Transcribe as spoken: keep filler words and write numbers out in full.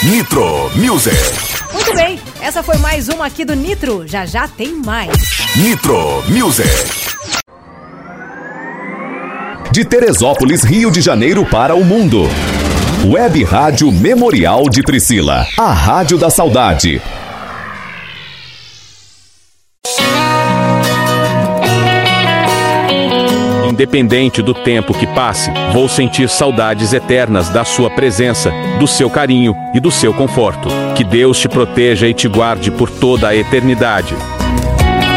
Nitro Music. Muito bem, essa foi mais uma aqui do Nitro. Já já tem mais. Nitro Music. De Teresópolis, Rio de Janeiro para o mundo. Web Rádio Memorial de Priscila. A Rádio da Saudade. Independente do tempo que passe, vou sentir saudades eternas da sua presença, do seu carinho e do seu conforto. Que Deus te proteja e te guarde por toda a eternidade.